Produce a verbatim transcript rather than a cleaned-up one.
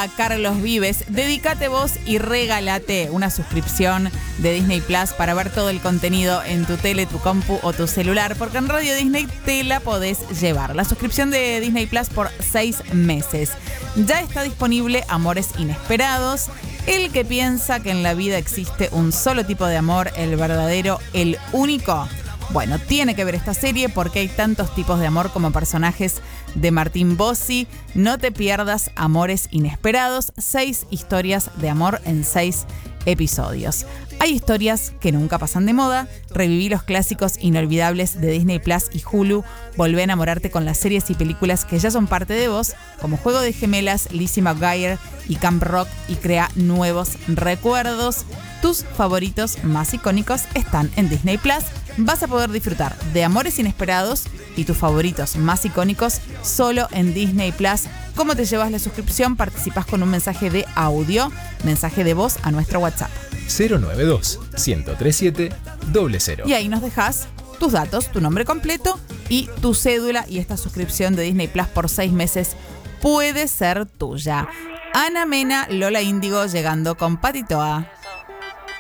a Carlos Vives. Dedícate vos y regálate una suscripción de Disney Plus para ver todo el contenido en tu tele, tu compu o tu celular, porque en Radio Disney te la podés llevar. La suscripción de Disney Plus por seis meses. Ya está disponible Amores Inesperados. El que piensa que en la vida existe un solo tipo de amor, el verdadero, el único. Bueno, tiene que ver esta serie porque hay tantos tipos de amor como personajes de Martín Bossi. No te pierdas Amores Inesperados, seis historias de amor en seis episodios. Hay historias que nunca pasan de moda. Reviví los clásicos inolvidables de Disney Plus y Hulu. Volvé a enamorarte con las series y películas que ya son parte de vos, como Juego de Gemelas, Lizzie McGuire y Camp Rock, y crea nuevos recuerdos. Tus favoritos más icónicos están en Disney Plus. Vas a poder disfrutar de Amores Inesperados y tus favoritos más icónicos solo en Disney Plus. ¿Cómo te llevas la suscripción? Participás con un mensaje de audio, mensaje de voz a nuestro WhatsApp. cero nueve dos, uno cero tres siete, cero cero. Y ahí nos dejas tus datos, tu nombre completo y tu cédula, y esta suscripción de Disney Plus por seis meses puede ser tuya. Ana Mena, Lola Índigo llegando con Patitoa.